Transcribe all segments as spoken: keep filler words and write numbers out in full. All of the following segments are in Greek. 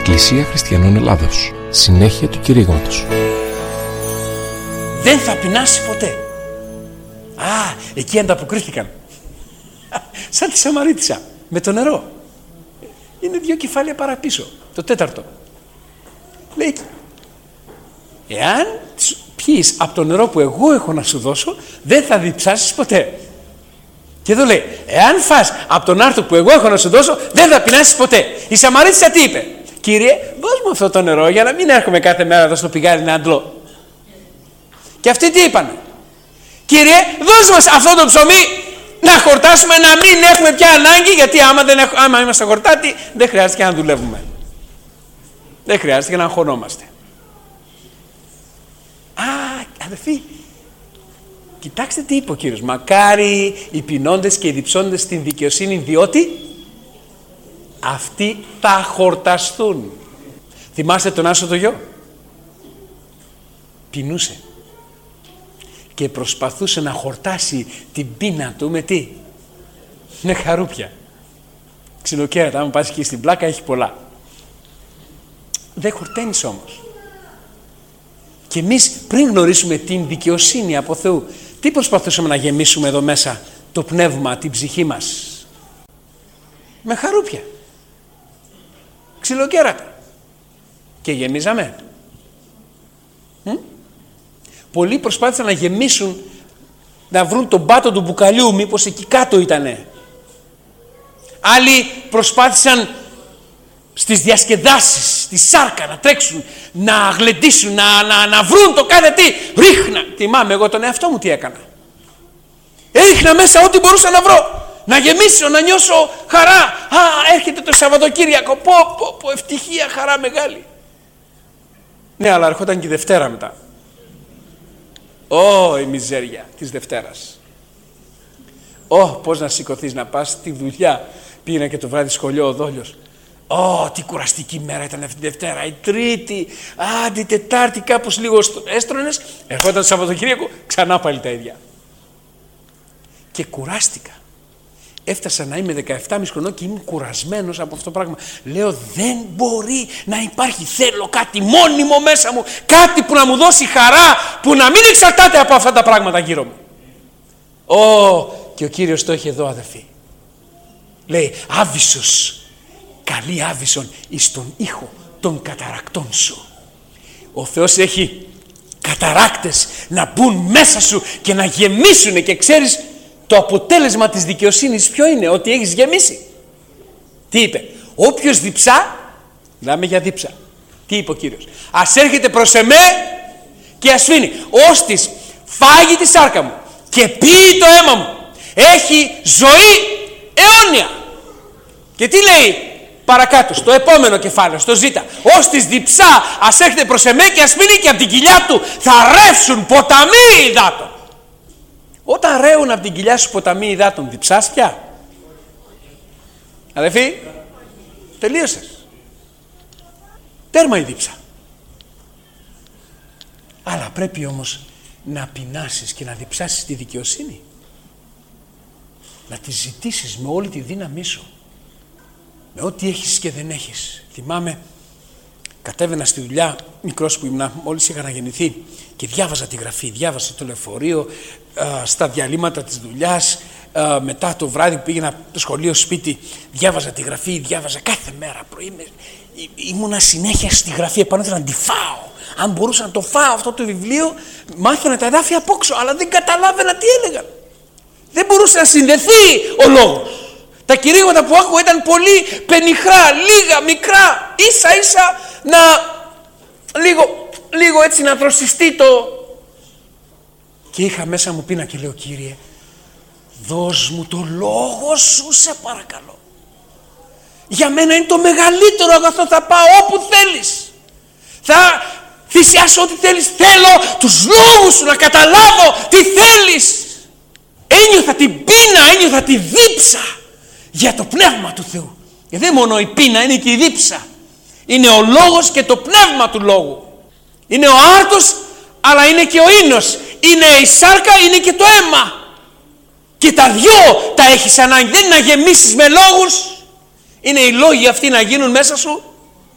Εκκλησία Χριστιανών Ελλάδος. Συνέχεια του κηρύγματος. Δεν θα πεινάσει ποτέ. Α, εκεί ανταποκρίθηκαν. Σαν τη Σαμαρίτισσα, με το νερό. Είναι δύο κεφάλαια παραπίσω. Το τέταρτο. Λέει, εάν πιείς από το νερό που εγώ έχω να σου δώσω, δεν θα διψάσεις ποτέ. Και εδώ λέει, εάν φας από τον άρτο που εγώ έχω να σου δώσω, δεν θα πεινάσεις ποτέ. Η Σαμαρίτισσα τι είπε? Κύριε, δώσ' μου αυτό το νερό για να μην έρχομαι κάθε μέρα εδώ στο πηγάδι να αντλώ. Και αυτοί τι είπανε? Κύριε, δώσ' μας αυτό το ψωμί να χορτάσουμε, να μην έχουμε πια ανάγκη, γιατί άμα, δεν έχ, άμα είμαστε χορτάτοι δεν χρειάζεται να δουλεύουμε. Δεν χρειάζεται να αγχωνόμαστε. Α, αδελφοί, κοιτάξτε τι είπε ο Κύριος. Μακάρι οι πεινώντες και οι διψώντες στην δικαιοσύνη, διότι αυτοί θα χορταστούν. Θυμάστε τον Άσο το γιο? Πεινούσε και προσπαθούσε να χορτάσει την πείνα του με τι? Με χαρούπια. Ξυλοκέρατα, άμα πας εκεί στην πλάκα έχει πολλά. Δεν χορταίνεις όμως. Και εμείς πριν γνωρίσουμε την δικαιοσύνη από Θεού, τι προσπαθούσαμε να γεμίσουμε εδώ μέσα? Το πνεύμα, την ψυχή μας? Με χαρούπια, ξυλοκέρατα. Και γεμίζαμε. Μ? Πολλοί προσπάθησαν να γεμίσουν, να βρουν τον πάτο του μπουκαλιού, μήπως εκεί κάτω ήτανε. Άλλοι προσπάθησαν στις διασκεδάσεις, στη σάρκα να τρέξουν, να γλεντήσουν, να, να, να βρουν το κάθε τι. Ρίχνα. Θυμάμαι εγώ τον εαυτό μου τι έκανα. Έριχνα μέσα ό,τι μπορούσα να βρω. Να γεμίσω, να νιώσω χαρά. Α, έρχεται το Σαββατοκύριακο. Πω, πω, πω, ευτυχία, χαρά μεγάλη. Ναι, αλλά ερχόταν και η Δευτέρα μετά. Ω, η μιζέρια της Δευτέρας. Ω, πώς να σηκωθείς να πας στη δουλειά. Πήγαινα και το βράδυ σχολείο ο Δόλιος. Ω, τι κουραστική μέρα ήταν αυτή τη Δευτέρα. Η Τρίτη, α, την Τετάρτη κάπως λίγο έστρωνες. Ερχόταν το Σαββατοκύριακο, ξανά πάλι τα ίδια. Και κουράστηκα. Έφτασα να είμαι δεκαεπτά και μισό χρονών και ήμουν κουρασμένος από αυτό το πράγμα. Λέω, δεν μπορεί να υπάρχει. Θέλω κάτι μόνιμο μέσα μου. Κάτι που να μου δώσει χαρά, που να μην εξαρτάται από αυτά τα πράγματα γύρω μου. Ω, και ο Κύριος το έχει εδώ, αδερφοί. Λέει, άβυσσος, καλή άβυσσον εις τον ήχο των καταρακτών σου. Ο Θεός έχει καταράκτες να μπουν μέσα σου και να γεμίσουν, και ξέρεις το αποτέλεσμα της δικαιοσύνης ποιο είναι? Ότι έχεις γεμίσει. Τι είπε? Όποιος διψά, μιλάμε για δίψα. Τι είπε ο Κύριος? Ας έρχεται προς εμέ και ας φύνει. Ώστις φάγει τη σάρκα μου και πιει το αίμα μου, έχει ζωή αιώνια. Και τι λέει παρακάτω, στο επόμενο κεφάλαιο, στο Ζ? Ώστις διψά, ας έρχεται προς εμέ και ας φύνει, και από την κοιλιά του θα ρεύσουν ποταμοί υδάτων. Όταν ρέουν από την κοιλιά σου ποταμοί υδάτων, διψάς πια? Αδελφοί, τελείωσες. Τέρμα η δίψα. Αλλά πρέπει όμως να πεινάσεις και να διψάσεις τη δικαιοσύνη. Να τη ζητήσεις με όλη τη δύναμή σου. Με ό,τι έχεις και δεν έχεις. Θυμάμαι, κατέβαινα στη δουλειά, μικρός που ήμουν, μόλις είχα αναγεννηθεί, και διάβαζα τη γραφή, διάβαζα το λεωφορείο, στα διαλύματα της δουλειάς, μετά το βράδυ που πήγαινα το σχολείο σπίτι, διάβαζα τη γραφή, διάβαζα κάθε μέρα πρωί. Ήμουνα συνέχεια στη γραφή, επάνω ήθελα να τη φάω. Αν μπορούσα να το φάω αυτό το βιβλίο, μάθαινα τα εδάφια απόξω, αλλά δεν καταλάβαινα τι έλεγαν. Δεν μπορούσε να συνδεθεί ο λόγος. Τα κηρύγματα που άκουγα ήταν πολύ πενιχρά, λίγα, μικρά, ίσα ίσα να λίγο, λίγο έτσι να δροσιστεί το. Και είχα μέσα μου πείνα και λέω, Κύριε, δώσ' μου το λόγο σου, σε παρακαλώ. Για μένα είναι το μεγαλύτερο αγαθό, θα πάω όπου θέλεις. Θα θυσιάσω ό,τι θέλεις. Θέλω τους λόγους σου, να καταλάβω τι θέλεις. Ένιωθα την πείνα, ένιωθα τη δίψα για το πνεύμα του Θεού. Και δεν μόνο η πείνα, είναι και η δίψα. Είναι ο λόγος και το πνεύμα του λόγου. Είναι ο άρτος, αλλά είναι και ο ίνος. Είναι η σάρκα, είναι και το αίμα. Και τα δυο τα έχεις ανάγκη. Δεν είναι να γεμίσεις με λόγους. Είναι οι λόγοι αυτοί να γίνουν μέσα σου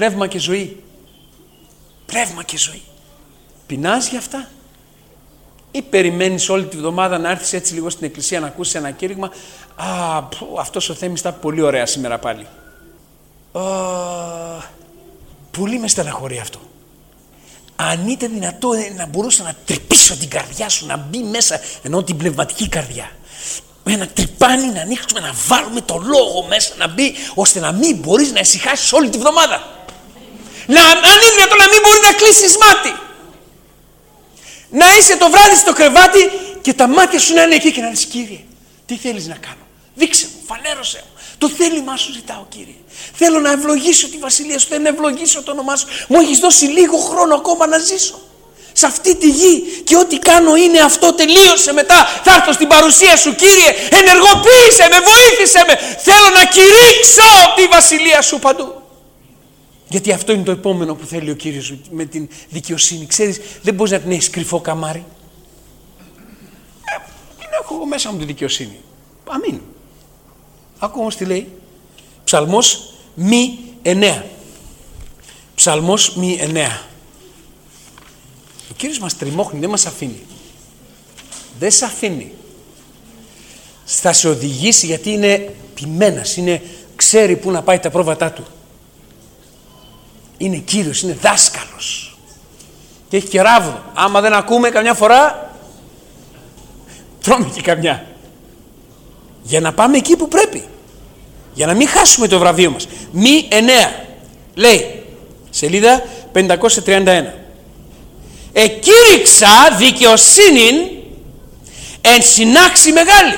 πνεύμα και ζωή. Πνεύμα και ζωή. Πεινάς για αυτά? Ή περιμένεις όλη τη βδομάδα να έρθεις έτσι λίγο στην εκκλησία να ακούσεις ένα κήρυγμα? Α, που, αυτός ο Θέμης ήταν πολύ ωραία σήμερα πάλι. Α, πολύ με στεναχωρεί αυτό. Αν ήταν δυνατό να μπορούσα να τρυπήσω την καρδιά σου, να μπει μέσα, ενώ την πνευματική καρδιά, με ένα τρυπάνι να ανοίξουμε, να βάλουμε το λόγο μέσα, να μπει, ώστε να μην μπορείς να ησυχάσεις όλη τη βδομάδα. Να, αν είναι δυνατό να μην μπορεί να κλείσεις μάτι. Να είσαι το βράδυ στο κρεβάτι και τα μάτια σου να είναι εκεί και να λες, Κύριε, τι θέλεις να κάνω? Δείξε μου, φανέρωσέ μου. Το θέλημά σου ζητάω, Κύριε. Θέλω να ευλογήσω τη βασιλεία σου, θέλω να ευλογήσω το όνομά σου. Μου έχεις δώσει λίγο χρόνο ακόμα να ζήσω σε αυτή τη γη και ό,τι κάνω είναι αυτό, τελείωσε. Μετά θα έρθω στην παρουσία σου, Κύριε, ενεργοποίησε με, βοήθησε με. Θέλω να κηρύξω τη βασιλεία σου παντού. Γιατί αυτό είναι το επόμενο που θέλει ο Κύριος με την δικαιοσύνη. Ξέρεις, δεν μπορείς να την έχεις κρυφό καμάρι. Ε, την έχω εγώ μέσα μου τη δικαιοσύνη. Αμήν. Άκου όμως τι λέει. Ψαλμός μη εννέα. Ψαλμός μη εννέα. Ο Κύριος μας τριμώχνει, δεν μας αφήνει. Δεν σε αφήνει. Θα σε οδηγήσει γιατί είναι ποιμένας, είναι, ξέρει πού να πάει τα πρόβατά του. Είναι Κύριος, είναι δάσκαλος. Και έχει και ράβδο. Άμα δεν ακούμε καμιά φορά, τρώμε και καμιά. Για να πάμε εκεί που πρέπει. Για να μην χάσουμε το βραβείο μας. Μη εννέα. Λέει, σελίδα πεντακόσια τριάντα ένα. Εκήρυξα δικαιοσύνην εν συνάξη μεγάλη.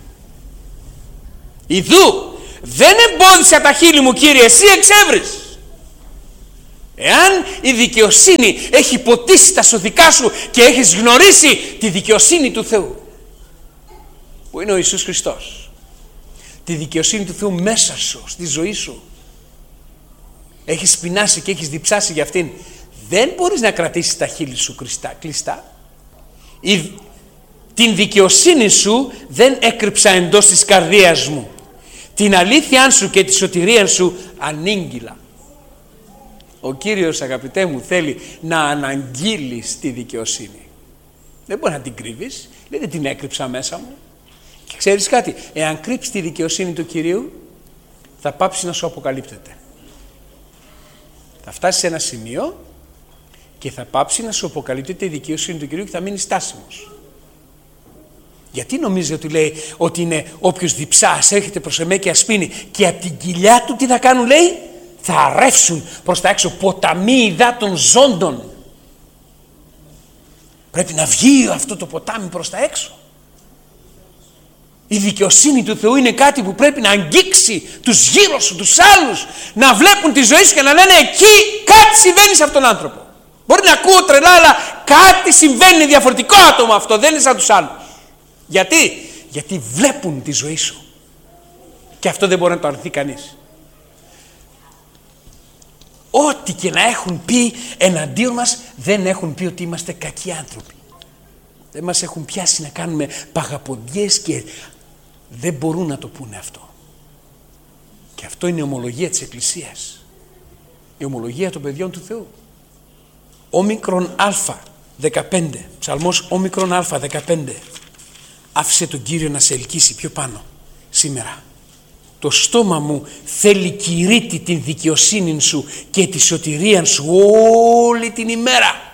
Ιδού, δεν εμπόδισα τα χείλη μου, Κύριε, εσύ εξέβρεις. Εάν η δικαιοσύνη έχει ποτίσει τα σωθικά σου και έχεις γνωρίσει τη δικαιοσύνη του Θεού, που είναι ο Ιησούς Χριστός, τη δικαιοσύνη του Θεού μέσα σου, στη ζωή σου, έχεις πεινάσει και έχεις διψάσει για αυτήν, δεν μπορείς να κρατήσεις τα χείλη σου κλειστά. Η, την δικαιοσύνη σου δεν έκρυψα εντός της καρδίας μου. Την αλήθεια σου και τη σωτηρία σου ανήγγυλα. Ο Κύριος, αγαπητέ μου, θέλει να αναγγείλεις τη δικαιοσύνη. Δεν μπορεί να την κρύβεις. Λέει, δεν την έκρυψα μέσα μου. Και ξέρεις κάτι, εάν κρύψεις τη δικαιοσύνη του Κυρίου, θα πάψει να σου αποκαλύπτεται. Θα φτάσει σε ένα σημείο και θα πάψει να σου αποκαλύπτεται η δικαιοσύνη του Κυρίου και θα μείνει στάσιμος. Γιατί νομίζει ότι λέει ότι είναι όποιος διψά, ας έρχεται προς εμέ και ασπίνει, και από την κοιλιά του τι θα κάνουν, λέει? Θα ρεύσουν προς τα έξω ποταμοί υδάτων ζώντων. Πρέπει να βγει αυτό το ποτάμι προς τα έξω. Η δικαιοσύνη του Θεού είναι κάτι που πρέπει να αγγίξει τους γύρω σου, τους άλλους, να βλέπουν τη ζωή σου και να λένε, εκεί κάτι συμβαίνει σε αυτόν τον άνθρωπο. Μπορεί να ακούω τρελά, αλλά κάτι συμβαίνει, διαφορετικό άτομο αυτό, δεν είναι σαν τους άλλους. Γιατί? Γιατί βλέπουν τη ζωή σου. Και αυτό δεν μπορεί να το αρνηθεί κανείς. Ό,τι και να έχουν πει εναντίον μας, δεν έχουν πει ότι είμαστε κακοί άνθρωποι. Δεν μας έχουν πιάσει να κάνουμε παγαποδιές και δεν μπορούν να το πούνε αυτό. Και αυτό είναι η ομολογία της Εκκλησίας. Η ομολογία των παιδιών του Θεού. Όμικρον Α δεκαπέντε. Ψαλμός Όμικρον Α δεκαπέντε. Άφησε τον Κύριο να σε ελκύσει πιο πάνω σήμερα. Το στόμα μου θέλει κηρύττει την δικαιοσύνη σου και τη σωτηρία σου όλη την ημέρα.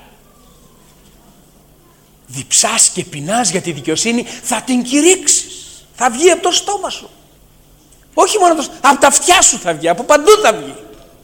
Διψάς και πεινάς για τη δικαιοσύνη, θα την κηρύξεις. Θα βγει από το στόμα σου. Όχι μόνο το, από τα αυτιά σου θα βγει, από παντού θα βγει.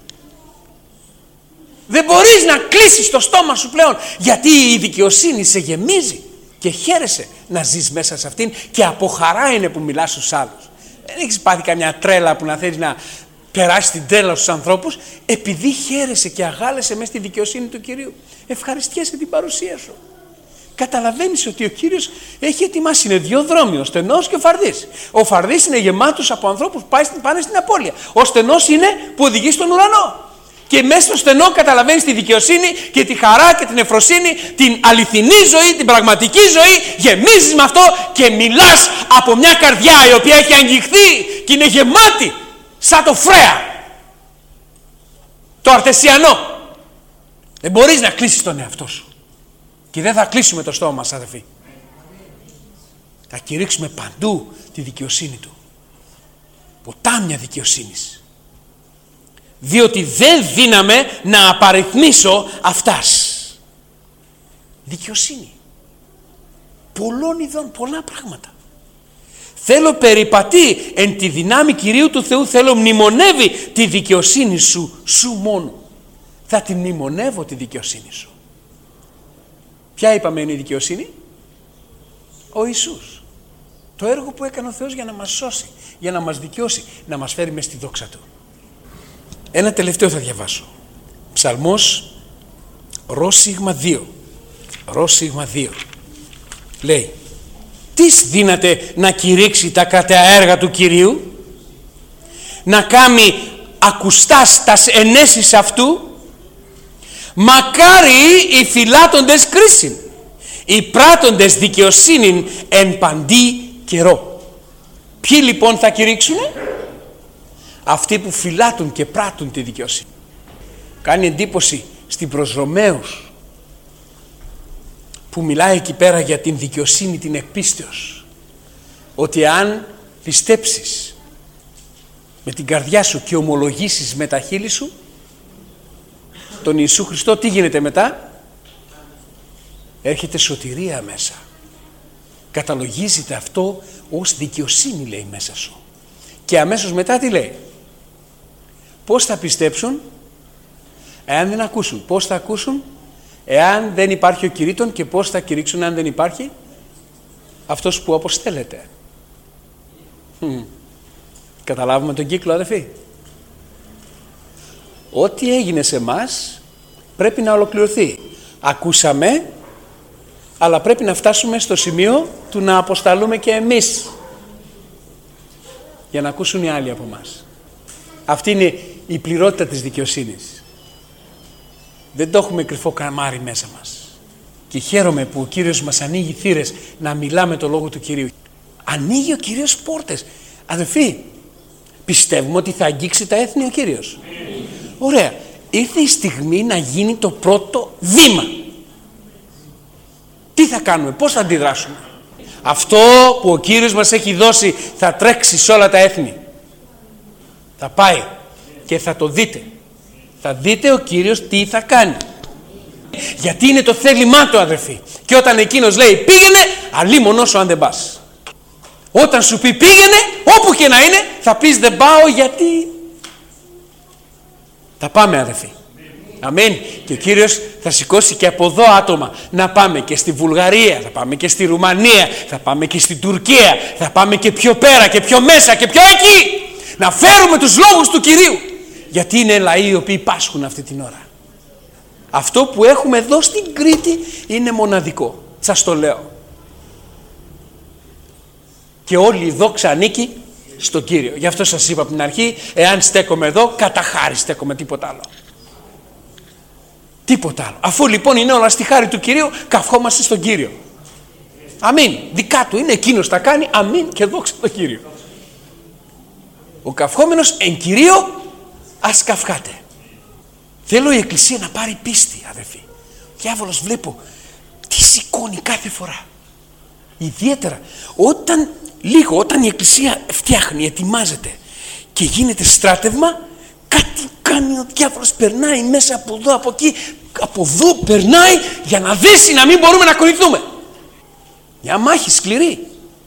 Δεν μπορείς να κλείσεις το στόμα σου πλέον, γιατί η δικαιοσύνη σε γεμίζει και χαίρεσαι να ζεις μέσα σε αυτήν και από χαρά είναι που μιλάς στους άλλους. Δεν έχεις πάθει καμιά τρέλα που να θέλεις να περάσεις την τρέλα στους ανθρώπους, επειδή χαίρεσαι και αγάλεσαι μέσα στη δικαιοσύνη του Κυρίου. Ευχαριστιέσαι την παρουσία σου. Καταλαβαίνεις ότι ο Κύριος έχει ετοιμάσει, είναι δύο δρόμοι, ο στενός και ο φαρδής. Ο φαρδής είναι γεμάτος από ανθρώπους που πάνε στην απώλεια. Ο στενός είναι που οδηγεί στον ουρανό. Και μέσα στο στενό καταλαβαίνεις τη δικαιοσύνη και τη χαρά και την ευφροσύνη, την αληθινή ζωή, την πραγματική ζωή, γεμίζεις με αυτό και μιλάς από μια καρδιά η οποία έχει αγγιχθεί και είναι γεμάτη σαν το φρέα. Το αρτεσιανό. Δεν μπορείς να κλείσεις τον εαυτό σου. Και δεν θα κλείσουμε το στόμα μας, αδελφοί. Θα κηρύξουμε παντού τη δικαιοσύνη του. Ποτάμια δικαιοσύνης. Διότι δεν δύναμε να απαριθμίσω αυτάς. Δικαιοσύνη. Πολλών ειδών, πολλά πράγματα. Θέλω περιπατεί εν τη δυνάμει Κυρίου του Θεού, θέλω μνημονεύει τη δικαιοσύνη σου, σου μόνο. Θα τη μνημονεύω τη δικαιοσύνη σου. Ποια είπαμε είναι η δικαιοσύνη? Ο Ιησούς. Το έργο που έκανε ο Θεός για να μας σώσει, για να μας δικαιώσει, να μας φέρει μες στη δόξα Του. Ένα τελευταίο θα διαβάσω. Ψαλμός Ρο σίγμα δύο. Ρο σίγμα δύο. Λέει, τις δύναται να κηρύξει τα κρατέα έργα του Κυρίου, να κάνει ακουστάς τας ενέσεις αυτού, μακάρι οι φυλάτοντες κρίσιν, οι πράττοντες δικαιοσύνην εν παντή καιρό. Ποιοι λοιπόν θα κηρύξουνε? Αυτοί που φυλάτουν και πράττουν τη δικαιοσύνη. Κάνει εντύπωση στην προς Ρωμαίους που μιλάει εκεί πέρα για την δικαιοσύνη την εκπίστεως, ότι αν πιστέψεις με την καρδιά σου και ομολογήσεις με τα χείλη σου τον Ιησού Χριστό, τι γίνεται μετά? Έρχεται σωτηρία μέσα. Καταλογίζεται αυτό ως δικαιοσύνη, λέει, μέσα σου. Και αμέσως μετά τι λέει? Πώς θα πιστέψουν εάν δεν ακούσουν? Πώς θα ακούσουν εάν δεν υπάρχει ο κηρύττων? Και πώς θα κηρύξουν αν δεν υπάρχει αυτός που αποστέλλεται? Hm. Καταλάβουμε τον κύκλο, αδελφοί. Ό,τι έγινε σε εμάς πρέπει να ολοκληρωθεί. Ακούσαμε, αλλά πρέπει να φτάσουμε στο σημείο του να αποσταλούμε και εμείς για να ακούσουν οι άλλοι από εμάς. Αυτή είναι η πληρότητα της δικαιοσύνης. Δεν το έχουμε κρυφό καμάρι μέσα μας. Και χαίρομαι που ο Κύριος μας ανοίγει θύρες να μιλάμε το λόγο του Κυρίου. Ανοίγει ο Κύριος πόρτες. Αδελφοί, πιστεύουμε ότι θα αγγίξει τα έθνη ο Κύριος? Ωραία. Ήρθε η στιγμή να γίνει το πρώτο βήμα. Τι θα κάνουμε, πώς θα αντιδράσουμε? Αυτό που ο Κύριος μας έχει δώσει θα τρέξει σε όλα τα έθνη. Θα πάει και θα το δείτε. Θα δείτε ο Κύριος τι θα κάνει. Γιατί είναι το θέλημά του, αδερφοί. Και όταν εκείνος λέει πήγαινε, αλίμονο σου αν δεν πας. Όταν σου πει πήγαινε, όπου και να είναι, θα πεις δεν πάω γιατί. Θα πάμε, αδερφοί. Αμήν. Και ο Κύριος θα σηκώσει και από εδώ άτομα να πάμε και στη Βουλγαρία, θα πάμε και στη Ρουμανία, θα πάμε και στην Τουρκία, θα πάμε και πιο πέρα και πιο μέσα και πιο εκεί. Να φέρουμε τους λόγους του Κυρίου. Γιατί είναι λαοί οι οποίοι πάσχουν αυτή την ώρα. Αυτό που έχουμε εδώ στην Κρήτη είναι μοναδικό. Σας το λέω. Και όλη η δόξα ανήκει στον Κύριο. Γι' αυτό σας είπα από την αρχή, εάν στέκομαι εδώ, κατά χάρη στέκομαι, τίποτα άλλο. Τίποτα άλλο. Αφού λοιπόν είναι όλα στη χάρη του Κυρίου, καυχόμαστε στον Κύριο. Αμήν. Δικά του είναι, εκείνος τα κάνει. Αμήν και δόξα τον Κύριο. Ο καυχόμενος εν Κυρίω ας καυχάτε. Θέλω η Εκκλησία να πάρει πίστη, αδερφοί. Ο διάβολος βλέπω τι σηκώνει κάθε φορά. Ιδιαίτερα όταν λίγο, όταν η Εκκλησία φτιάχνει, ετοιμάζεται και γίνεται στράτευμα, κάτι κάνει ο διάβολος, περνάει μέσα από εδώ, από εκεί, από εδώ περνάει για να δέσει να μην μπορούμε να κουνηθούμε. Μια μάχη σκληρή.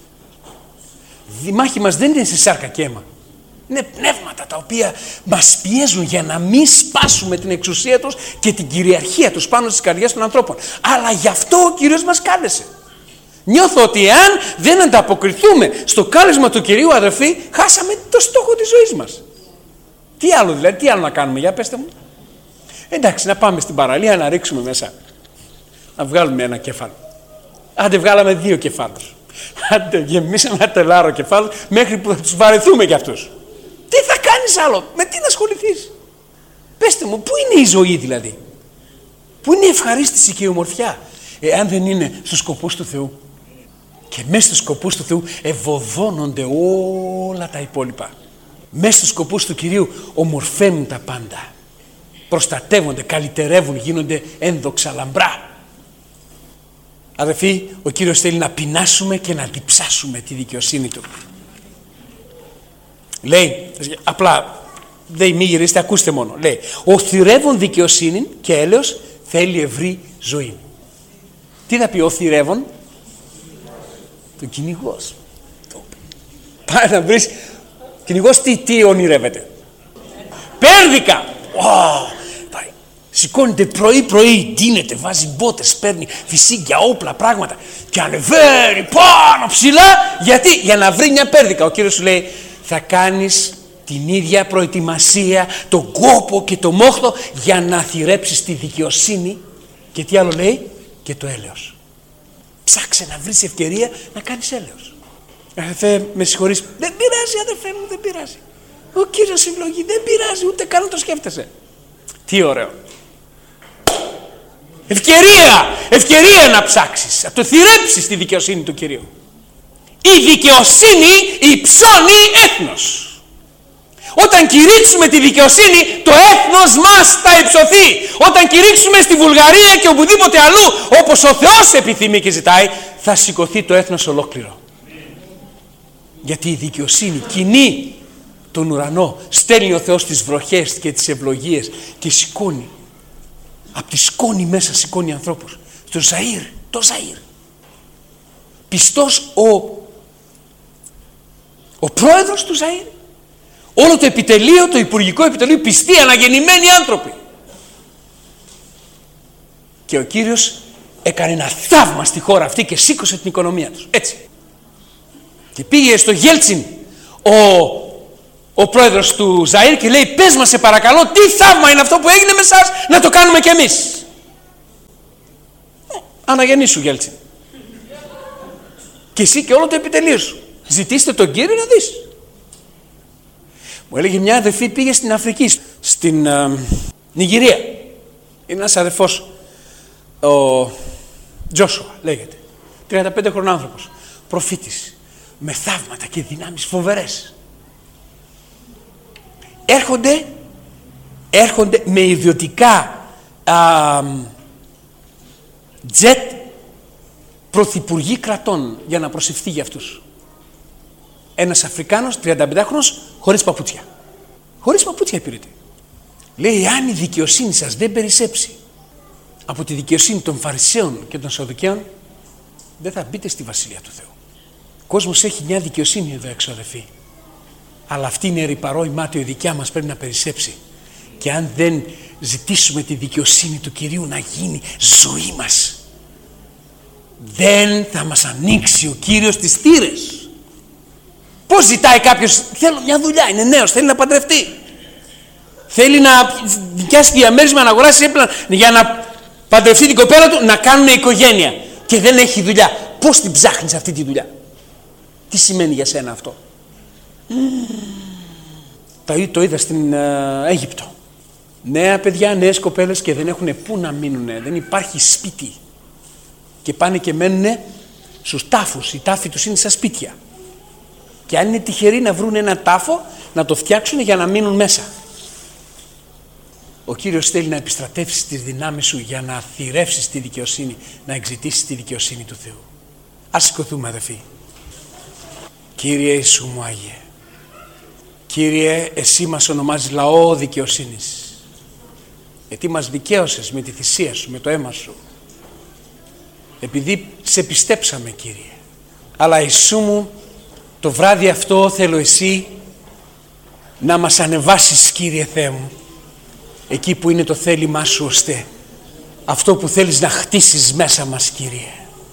Η μάχη μας δεν είναι σε σάρκα και αίμα. Είναι πνεύματα τα οποία μας πιέζουν για να μην σπάσουμε την εξουσία τους και την κυριαρχία τους πάνω στις καρδιές των ανθρώπων. Αλλά γι' αυτό ο Κύριος μας κάλεσε. Νιώθω ότι εάν δεν ανταποκριθούμε στο κάλεσμα του Κυρίου, αδερφοί, χάσαμε το στόχο της ζωής μας. Τι άλλο δηλαδή, τι άλλο να κάνουμε, για πέστε μου. Εντάξει, να πάμε στην παραλία να ρίξουμε μέσα. Να βγάλουμε ένα κεφάλαιο. Άντε βγάλαμε δύο κεφάλους. Άντε γεμίσαμε ένα τελάρο κεφάλου μέχρι που θα τους βαρεθούμε κι αυτούς. Τι θα κάνεις άλλο, με τι να ασχοληθείς? Πέστε μου, πού είναι η ζωή δηλαδή? Πού είναι η ευχαρίστηση και η ομορφιά, εάν δεν είναι στους σκοπούς του Θεού? Και μέσα στους σκοπούς του Θεού ευωδώνονται όλα τα υπόλοιπα. Μέσα στους σκοπούς του Κυρίου ομορφαίνουν τα πάντα. προστατεύονται, καλυτερεύουν, γίνονται ένδοξα λαμπρά. Αδελφοί, ο Κύριος θέλει να πεινάσουμε και να διψάσουμε τη δικαιοσύνη Του. Λέει, απλά, δεν μη γυρίστε, ακούστε μόνο. Λέει, ο θυρεύων δικαιοσύνη και έλεος θέλει ευρύ ζωή. Τι θα πει ο θυρεύων? Το κυνηγός. Πάει να βρεις κυνηγός, τι, τι ονειρεύεται? Πέρδικα. Oh, σηκώνεται πρωί πρωί, ντύνεται, βάζει μπότες, παίρνει φυσίγγια, όπλα, πράγματα και ανεβαίνει πάνω ψηλά. Γιατί? Για να βρει μια πέρδικα. Ο Κύριος σου λέει, θα κάνεις την ίδια προετοιμασία, τον κόπο και το μόχθο για να θυρέψεις τη δικαιοσύνη και τι άλλο λέει? Και το έλεος. Ψάξε να βρεις ευκαιρία να κάνεις έλεος. Αδελφέ, με συγχωρείς, δεν πειράζει αδελφέ μου, δεν πειράζει. Ο Κύριος συλλογή, δεν πειράζει, ούτε καν το σκέφτεσαι. Τι ωραίο. Ευκαιρία, ευκαιρία να ψάξεις, να το θυρέψεις τη δικαιοσύνη του Κυρίου. Η δικαιοσύνη υψώνει έθνος. Όταν κηρύξουμε τη δικαιοσύνη, το έθνος μας θα υψωθεί. Όταν κηρύξουμε στη Βουλγαρία και οπουδήποτε αλλού, όπως ο Θεός επιθυμεί και ζητάει, θα σηκωθεί το έθνος ολόκληρο. Γιατί η δικαιοσύνη κινεί τον ουρανό, στέλνει ο Θεός τις βροχές και τις ευλογίες και σηκώνει. Από τη σκόνη μέσα σηκώνει ανθρώπους. Στο Ζαΐρ, το Ζαΐρ. Πιστός ο, ο πρόεδρος του Ζαΐρ. Όλο το επιτελείο, το υπουργικό επιτελείο, πιστοί, αναγεννημένοι άνθρωποι. Και ο Κύριος έκανε ένα θαύμα στη χώρα αυτή και σήκωσε την οικονομία τους. Έτσι. Και πήγε στο Γέλτσιν ο, ο πρόεδρος του Ζαΐρ και λέει, πες μας σε παρακαλώ, τι θαύμα είναι αυτό που έγινε με εσάς, να το κάνουμε κι εμείς. Αναγεννήσου Γέλτσιν. Και εσύ και όλο το επιτελείο σου. Ζητήστε τον Κύριο να δεις. Μου έλεγε μια αδερφή, πήγε στην Αφρική, στην uh, Νιγηρία. Είναι ένας αδερφός, ο Τζόσουα λέγεται, τριάντα πέντε χρονών άνθρωπος, προφήτης, με θαύματα και δυνάμεις φοβερές. Έρχονται, έρχονται με ιδιωτικά uh, τζετ πρωθυπουργοί κρατών για να προσευχθεί για αυτούς. Ένας Αφρικάνος, τριάντα πέντε χρονών, χωρίς παπούτσια. Χωρίς παπούτσια υπηρετεί. Λέει, αν η δικαιοσύνη σας δεν περισσέψει από τη δικαιοσύνη των Φαρισαίων και των Σαδουκαίων, δεν θα μπείτε στη Βασιλεία του Θεού. Ο κόσμος έχει μια δικαιοσύνη εδώ έξω, αδελφοί. Αλλά αυτή είναι ρυπαρό, η μάτιο, η δικιά μας πρέπει να περισσέψει. Και αν δεν ζητήσουμε τη δικαιοσύνη του Κυρίου να γίνει ζωή μας, δεν θα μας ανοίξει ο Κύριος τις θύρες. Πώς ζητάει κάποιος, θέλω μια δουλειά, είναι νέος, θέλει να παντρευτεί. Θέλει να νοικιάσει διαμέρισμα, να αγοράσει έπλανα για να παντρευτεί την κοπέλα του, να κάνουν οικογένεια. Και δεν έχει δουλειά. Πώς την ψάχνεις αυτή τη δουλειά? Τι σημαίνει για σένα αυτό? Mm. Το είδα στην uh, Αίγυπτο. Νέα παιδιά, νέες κοπέλες και δεν έχουν πού να μείνουν. Δεν υπάρχει σπίτι. Και πάνε και μένουν στους τάφους. Οι τάφοι τους είναι σαν σπίτια. Και αν είναι τυχεροί να βρουν ένα τάφο, να το φτιάξουν για να μείνουν μέσα. Ο Κύριος θέλει να επιστρατεύσεις τις δυνάμεις σου για να θυρεύσεις τη δικαιοσύνη, να εξητήσεις τη δικαιοσύνη του Θεού. Ας σηκωθούμε, αδελφοί. Κύριε Ιησού μου Άγιε, Κύριε, εσύ μας ονομάζεις λαό δικαιοσύνης, γιατί μας δικαίωσες με τη θυσία σου, με το αίμα σου, επειδή σε πιστέψαμε, Κύριε. Αλλά Ιησού μου, το βράδυ αυτό θέλω εσύ να μας ανεβάσεις, Κύριε Θεέ μου, εκεί που είναι το θέλημά σου, ώστε αυτό που θέλεις να χτίσεις μέσα μας, Κύριε,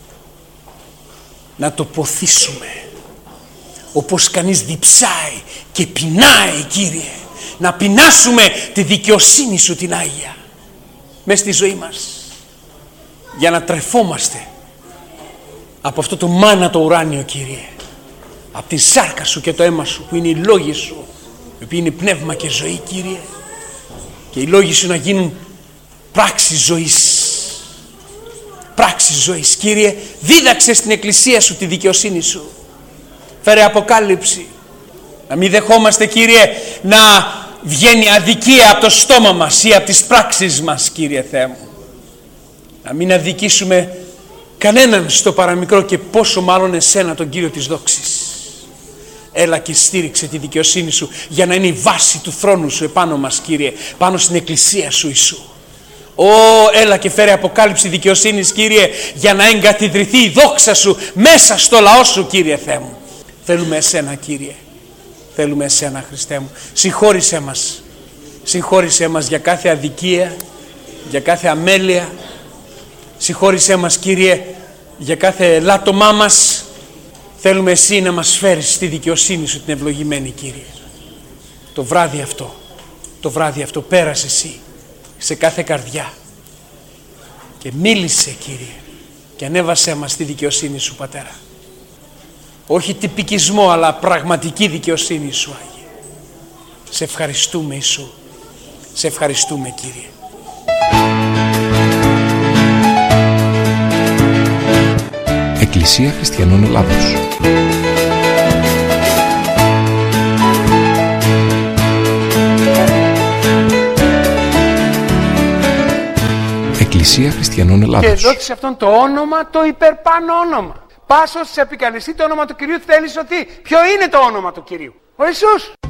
να το ποθήσουμε όπως κανείς διψάει και πεινάει, Κύριε, να πεινάσουμε τη δικαιοσύνη σου την Άγια μες στη ζωή μας, για να τρεφόμαστε από αυτό το μάνα το ουράνιο, Κύριε, από τη σάρκα σου και το αίμα σου που είναι οι λόγοι σου, οι οποίοι είναι πνεύμα και ζωή, Κύριε, και οι λόγοι σου να γίνουν πράξη ζωής. Πράξη ζωής, Κύριε, δίδαξε στην εκκλησία σου τη δικαιοσύνη σου. Φέρε αποκάλυψη. Να μην δεχόμαστε, Κύριε, να βγαίνει αδικία από το στόμα μας ή από τις πράξεις μας, Κύριε Θεέ μου. Να μην αδικήσουμε κανέναν στο παραμικρό και πόσο μάλλον εσένα, τον Κύριο της δόξης. Έλα και στήριξε τη δικαιοσύνη σου για να είναι η βάση του θρόνου σου επάνω μας, Κύριε, πάνω στην εκκλησία σου, Ιησού. Ω, έλα και φέρε αποκάλυψη δικαιοσύνης, Κύριε, για να εγκαθιδρυθεί η δόξα σου μέσα στο λαό σου, Κύριε Θεέ μου. Θέλουμε εσένα, Κύριε. Θέλουμε εσένα, Χριστέ μου. Συγχώρησέ μας. Συγχώρησέ μας για κάθε αδικία, για κάθε αμέλεια. Συγχώρησέ μας, Κύριε, για κάθε λάτωμά μας. Θέλουμε εσύ να μας φέρεις στη δικαιοσύνη σου την ευλογημένη, Κύριε. Το βράδυ αυτό, το βράδυ αυτό πέρασε εσύ σε κάθε καρδιά και μίλησε, Κύριε, και ανέβασέ μας τη δικαιοσύνη σου, Πατέρα. Όχι τυπικισμό, αλλά πραγματική δικαιοσύνη σου, Άγιε. Σε ευχαριστούμε, Ιησού. Σε ευχαριστούμε, Κύριε. Εκκλησία Χριστιανών Ελλάδος. Εκκλησία Χριστιανών Ελλάδος. Και δόθησε αυτόν το όνομα, το υπερπάνω όνομα. Πάσος σε επικαλεστεί το όνομα του Κυρίου, θέλεις ότι ποιο είναι το όνομα του Κυρίου? Ο Ιησούς.